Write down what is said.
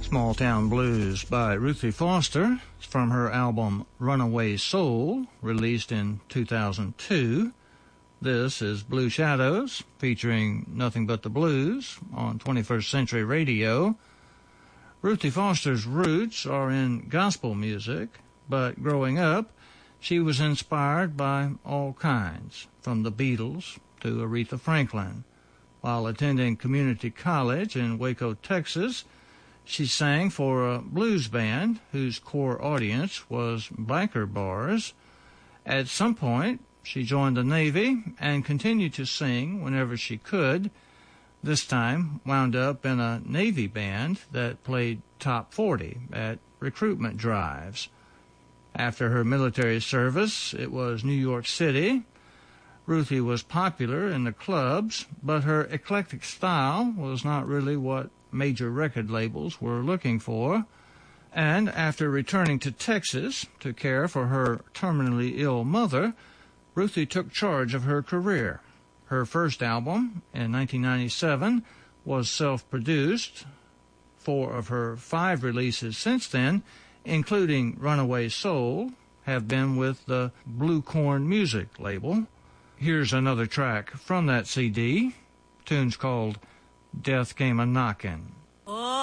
Small Town Blues by Ruthie Foster from her album Runaway Soul, released in 2002. This is Blue Shadows, featuring Nothing But the Blues on 21st Century Radio. Ruthie Foster's roots are in gospel music, but growing up, she was inspired by all kinds, from the Beatles to Aretha Franklin. While attending community college in Waco, Texas, she sang for a blues band whose core audience was biker bars. At some point, she joined the Navy and continued to sing whenever she could. This time, wound up in a Navy band that played top 40 at recruitment drives. After her military service, it was New York City. Ruthie was popular in the clubs, but her eclectic style was not really what major record labels were looking for. And after returning to Texas to care for her terminally ill mother, Ruthie took charge of her career. Her first album, in 1997, was self-produced. 4 of her 5 releases since then, including Runaway Soul, have been with the Blue Corn Music label. Here's another track from that CD. Tune's called Death Came A-Knockin'.